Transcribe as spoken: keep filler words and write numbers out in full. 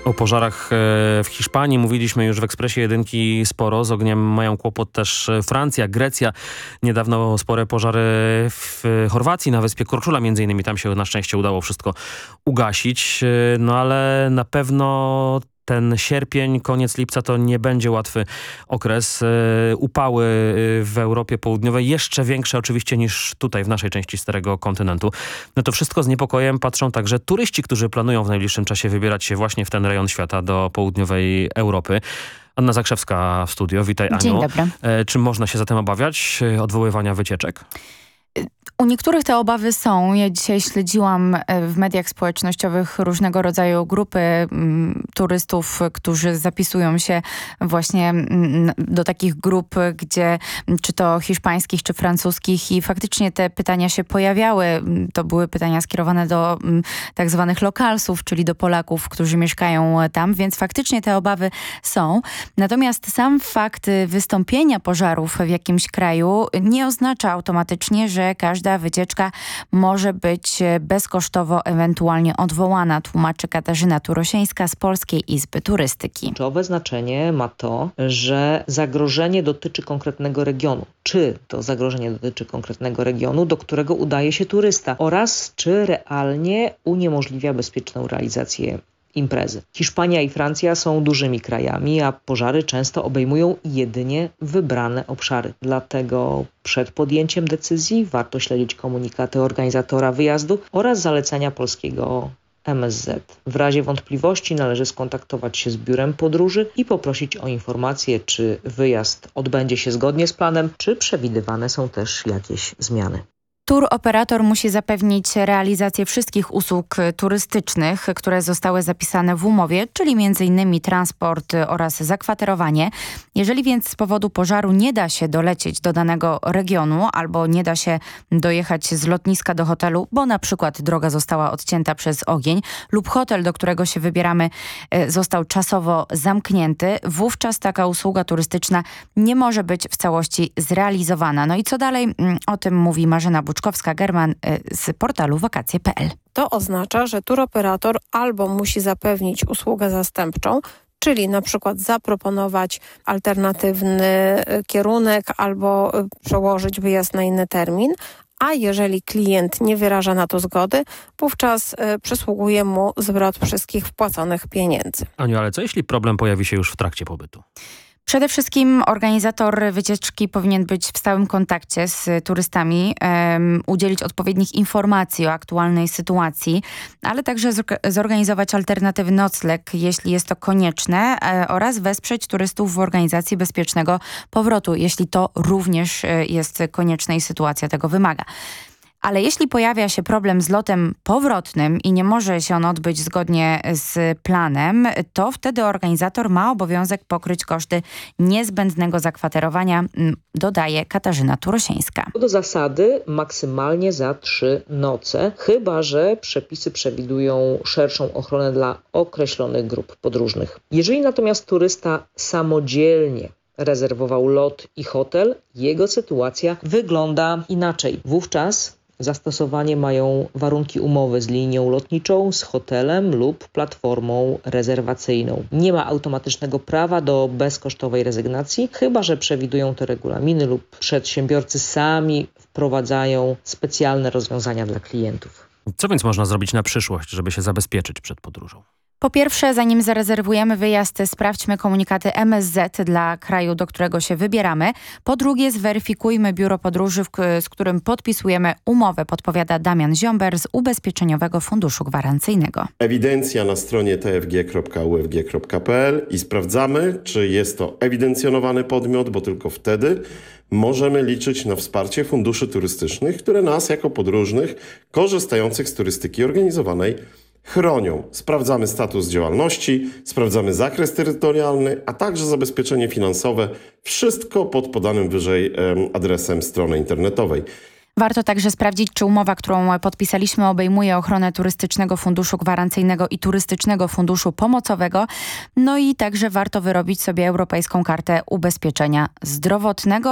O pożarach w Hiszpanii mówiliśmy już w Ekspresie Jedynki sporo. Z ogniem mają kłopot też Francja, Grecja. Niedawno spore pożary w Chorwacji, na wyspie Korczula między innymi. Tam się na szczęście udało wszystko ugasić. No ale na pewno ten sierpień, koniec lipca to nie będzie łatwy okres. Upały w Europie Południowej jeszcze większe oczywiście niż tutaj w naszej części Starego Kontynentu. No to wszystko z niepokojem patrzą także turyści, którzy planują w najbliższym czasie wybierać się właśnie w ten rejon świata do południowej Europy. Anna Zakrzewska w studio. Witaj, Aniu. Dzień dobry. Czy można się zatem obawiać odwoływania wycieczek? U niektórych te obawy są. Ja dzisiaj śledziłam w mediach społecznościowych różnego rodzaju grupy m, turystów, którzy zapisują się właśnie m, do takich grup, gdzie czy to hiszpańskich, czy francuskich i faktycznie te pytania się pojawiały. To były pytania skierowane do m, tak zwanych lokalsów, czyli do Polaków, którzy mieszkają tam, więc faktycznie te obawy są. Natomiast sam fakt wystąpienia pożarów w jakimś kraju nie oznacza automatycznie, że każda wycieczka może być bezkosztowo ewentualnie odwołana, tłumaczy Katarzyna Turosińska z Polskiej Izby Turystyki. Kluczowe znaczenie ma to, że zagrożenie dotyczy konkretnego regionu. Czy to zagrożenie dotyczy konkretnego regionu, do którego udaje się turysta oraz czy realnie uniemożliwia bezpieczną realizację imprezy. Hiszpania i Francja są dużymi krajami, a pożary często obejmują jedynie wybrane obszary. Dlatego przed podjęciem decyzji warto śledzić komunikaty organizatora wyjazdu oraz zalecenia polskiego M S Z. W razie wątpliwości należy skontaktować się z biurem podróży i poprosić o informację, czy wyjazd odbędzie się zgodnie z planem, czy przewidywane są też jakieś zmiany. Tour operator musi zapewnić realizację wszystkich usług turystycznych, które zostały zapisane w umowie, czyli między innymi transport oraz zakwaterowanie. Jeżeli więc z powodu pożaru nie da się dolecieć do danego regionu albo nie da się dojechać z lotniska do hotelu, bo na przykład droga została odcięta przez ogień lub hotel, do którego się wybieramy, został czasowo zamknięty, wówczas taka usługa turystyczna nie może być w całości zrealizowana. No i co dalej? O tym mówi Marzena Buczkowska-German z portalu wakacje kropka p l. To oznacza, że turoperator albo musi zapewnić usługę zastępczą, czyli na przykład zaproponować alternatywny kierunek albo przełożyć wyjazd na inny termin, a jeżeli klient nie wyraża na to zgody, wówczas przysługuje mu zwrot wszystkich wpłaconych pieniędzy. Aniu, ale co jeśli problem pojawi się już w trakcie pobytu? Przede wszystkim organizator wycieczki powinien być w stałym kontakcie z turystami, um, udzielić odpowiednich informacji o aktualnej sytuacji, ale także zorganizować alternatywny nocleg, jeśli jest to konieczne, e, oraz wesprzeć turystów w organizacji bezpiecznego powrotu, jeśli to również jest konieczne i sytuacja tego wymaga. Ale jeśli pojawia się problem z lotem powrotnym i nie może się on odbyć zgodnie z planem, to wtedy organizator ma obowiązek pokryć koszty niezbędnego zakwaterowania, dodaje Katarzyna Turosińska. Do zasady maksymalnie za trzy noce, chyba że przepisy przewidują szerszą ochronę dla określonych grup podróżnych. Jeżeli natomiast turysta samodzielnie rezerwował lot i hotel, jego sytuacja wygląda inaczej. Wówczas zastosowanie mają warunki umowy z linią lotniczą, z hotelem lub platformą rezerwacyjną. Nie ma automatycznego prawa do bezkosztowej rezygnacji, chyba że przewidują to regulaminy lub przedsiębiorcy sami wprowadzają specjalne rozwiązania dla klientów. Co więc można zrobić na przyszłość, żeby się zabezpieczyć przed podróżą? Po pierwsze, zanim zarezerwujemy wyjazd, sprawdźmy komunikaty M S Z dla kraju, do którego się wybieramy. Po drugie, zweryfikujmy biuro podróży, z którym podpisujemy umowę, podpowiada Damian Ziomber z Ubezpieczeniowego Funduszu Gwarancyjnego. Ewidencja na stronie t f g kropka u f g kropka p l i sprawdzamy, czy jest to ewidencjonowany podmiot, bo tylko wtedy możemy liczyć na wsparcie funduszy turystycznych, które nas jako podróżnych korzystających z turystyki organizowanej chronią. Sprawdzamy status działalności, sprawdzamy zakres terytorialny, a także zabezpieczenie finansowe. Wszystko pod podanym wyżej adresem strony internetowej. Warto także sprawdzić, czy umowa, którą podpisaliśmy, obejmuje ochronę Turystycznego Funduszu Gwarancyjnego i Turystycznego Funduszu Pomocowego. No i także warto wyrobić sobie Europejską Kartę Ubezpieczenia Zdrowotnego.